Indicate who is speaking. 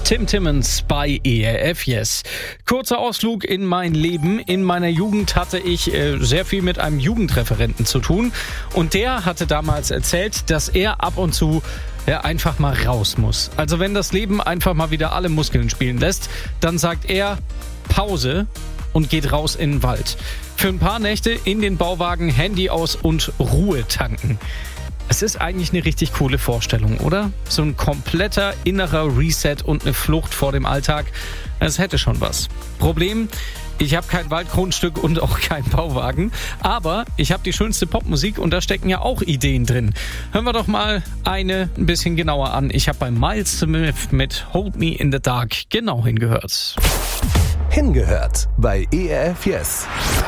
Speaker 1: Tim Timmons bei ERF Yes. Kurzer Ausflug in mein Leben. In meiner Jugend hatte ich sehr viel mit einem Jugendreferenten zu tun. Und der hatte damals erzählt, dass er ab und zu einfach mal raus muss. Also wenn das Leben einfach mal wieder alle Muskeln spielen lässt, dann sagt er Pause und geht raus in den Wald. Für ein paar Nächte in den Bauwagen, Handy aus und Ruhe tanken. Es ist eigentlich eine richtig coole Vorstellung, oder? So ein kompletter innerer Reset und eine Flucht vor dem Alltag. Es hätte schon was. Problem: Ich habe kein Waldgrundstück und auch keinen Bauwagen. Aber ich habe die schönste Popmusik und da stecken ja auch Ideen drin. Hören wir doch mal eine ein bisschen genauer an. Ich habe bei Miles Smith mit Hold Me in the Dark genau hingehört.
Speaker 2: Hingehört bei ERF Yes.